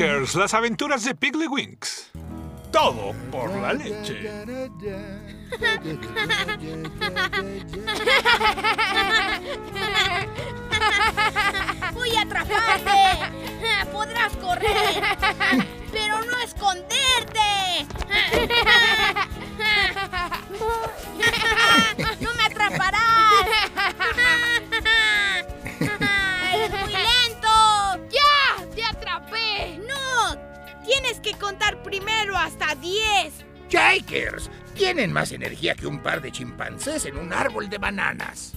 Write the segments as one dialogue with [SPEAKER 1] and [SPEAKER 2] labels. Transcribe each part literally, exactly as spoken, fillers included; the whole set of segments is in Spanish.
[SPEAKER 1] Shakers, las aventuras de Piggly-Winks. Todo por la leche.
[SPEAKER 2] ¡Voy a atraparte! ¡Podrás correr! ¡Pero no esconderte! ¡No me atraparás! ¡Eres muy lento!
[SPEAKER 3] ¡Ya! ¡Te atrapé!
[SPEAKER 2] ¡No! Tienes que contar primero hasta diez.
[SPEAKER 4] Shakers, tienen más energía que un par de chimpancés en un árbol de bananas.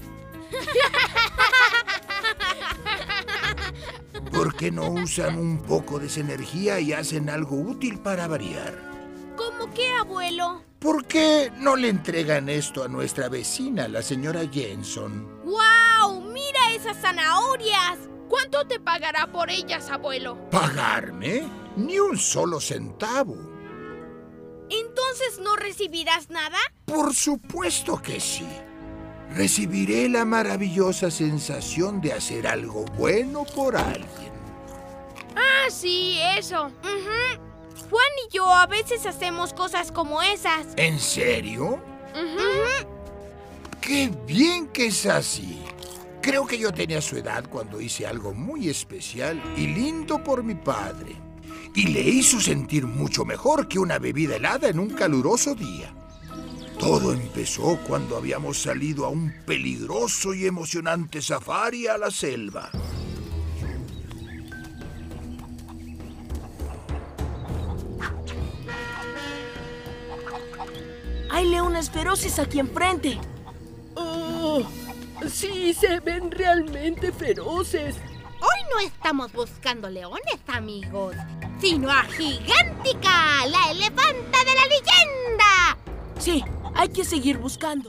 [SPEAKER 4] ¿Por qué no usan un poco de esa energía y hacen algo útil para variar?
[SPEAKER 2] ¿Cómo qué, abuelo?
[SPEAKER 4] ¿Por qué no le entregan esto a nuestra vecina, la señora Jensen?
[SPEAKER 2] ¡Guau! ¡Mira esas zanahorias!
[SPEAKER 3] ¿Cuánto te pagará por ellas, abuelo?
[SPEAKER 4] ¿Pagarme? Ni un solo centavo.
[SPEAKER 2] ¿Entonces no recibirás nada?
[SPEAKER 4] Por supuesto que sí. Recibiré la maravillosa sensación de hacer algo bueno por alguien.
[SPEAKER 3] Ah, sí, eso.
[SPEAKER 2] Uh-huh. Juan y yo a veces hacemos cosas como esas.
[SPEAKER 4] ¿En serio?
[SPEAKER 3] Uh-huh.
[SPEAKER 4] ¡Qué bien que es así! Creo que yo tenía su edad cuando hice algo muy especial y lindo por mi padre. Y le hizo sentir mucho mejor que una bebida helada en un caluroso día. Todo empezó cuando habíamos salido a un peligroso y emocionante safari a la selva.
[SPEAKER 5] Hay leones feroces aquí enfrente.
[SPEAKER 6] ¡Oh! Sí, se ven realmente feroces.
[SPEAKER 2] Hoy no estamos buscando leones, amigos, sino a Gigántica, la elefanta de la leyenda.
[SPEAKER 5] Sí, hay que seguir buscando.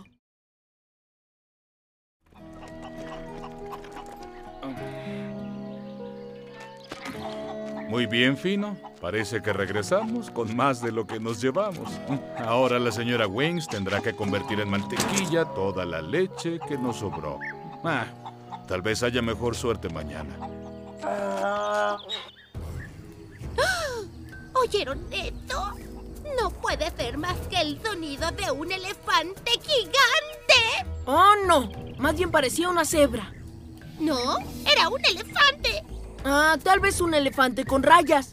[SPEAKER 7] Muy bien, Fino. Parece que regresamos con más de lo que nos llevamos. Ahora la señora Winks tendrá que convertir en mantequilla toda la leche que nos sobró. Ah, tal vez haya mejor suerte mañana.
[SPEAKER 2] ¿Oyeron esto? No puede ser más que el sonido de un elefante gigante.
[SPEAKER 5] ¡Oh, no! Más bien parecía una cebra.
[SPEAKER 2] No, era un elefante.
[SPEAKER 5] Ah, tal vez un elefante con rayas.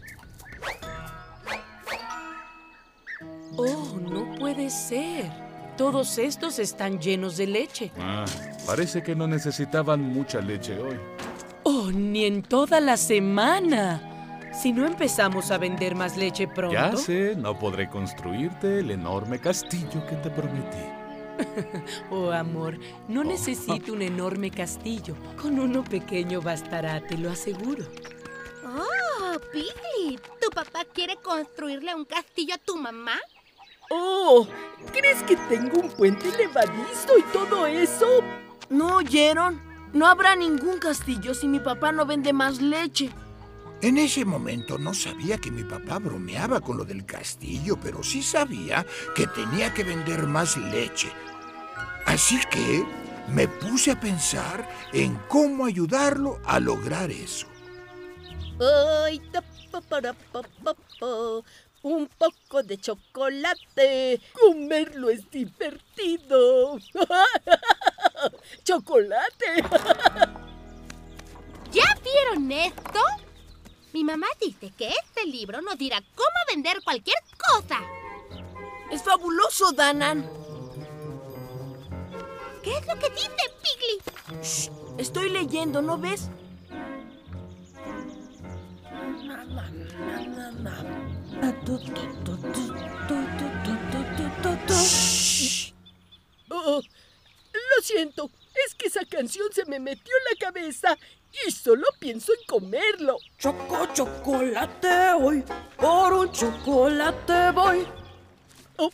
[SPEAKER 8] Oh, no puede ser. Todos estos están llenos de leche.
[SPEAKER 7] Ah, parece que no necesitaban mucha leche hoy.
[SPEAKER 8] Oh, ni en toda la semana. Si no empezamos a vender más leche pronto...
[SPEAKER 7] Ya sé, no podré construirte el enorme castillo que te prometí.
[SPEAKER 8] Oh, amor, no oh. necesito un enorme castillo. Con uno pequeño bastará, te lo aseguro.
[SPEAKER 2] Oh, Piggly, ¿tu papá quiere construirle un castillo a tu mamá?
[SPEAKER 6] Oh, ¿crees que tengo un puente levadizo y todo eso?
[SPEAKER 5] ¿No oyeron? No habrá ningún castillo si mi papá no vende más leche.
[SPEAKER 4] En ese momento no sabía que mi papá bromeaba con lo del castillo, pero sí sabía que tenía que vender más leche. Así que me puse a pensar en cómo ayudarlo a lograr eso.
[SPEAKER 6] Ay, un poco de chocolate. Comerlo es divertido. ¡Chocolate!
[SPEAKER 2] ¿Ya vieron esto? Mi mamá dice que este libro nos dirá cómo vender cualquier cosa.
[SPEAKER 5] ¡Es fabuloso, Danan!
[SPEAKER 2] ¿Qué es lo que dice, Piggly?
[SPEAKER 5] Shh, estoy leyendo, ¿no ves?
[SPEAKER 6] Shh. Oh, lo siento, es que esa canción se me metió en la cabeza y solo pienso en comerlo.
[SPEAKER 9] Choco, chocolate hoy, por un chocolate voy.
[SPEAKER 6] Oh.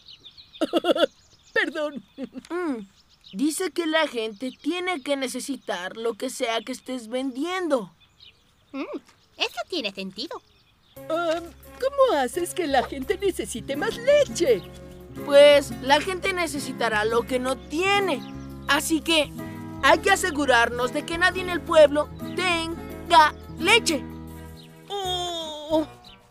[SPEAKER 6] Perdón.
[SPEAKER 5] Mm, dice que la gente tiene que necesitar lo que sea que estés vendiendo.
[SPEAKER 2] Mm, eso tiene sentido.
[SPEAKER 6] Um, ¿Cómo haces que la gente necesite más leche?
[SPEAKER 5] Pues la gente necesitará lo que no tiene. Así que hay que asegurarnos de que nadie en el pueblo tenga leche.
[SPEAKER 6] Oh. Oh.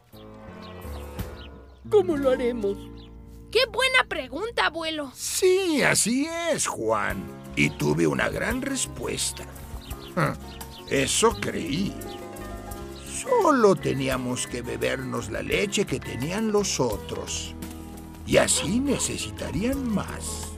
[SPEAKER 6] ¿Cómo lo haremos?
[SPEAKER 3] ¡Qué buena pregunta, abuelo!
[SPEAKER 4] Sí, así es, Juan. Y tuve una gran respuesta. Eso creí. Solo teníamos que bebernos la leche que tenían los otros. Y así necesitarían más.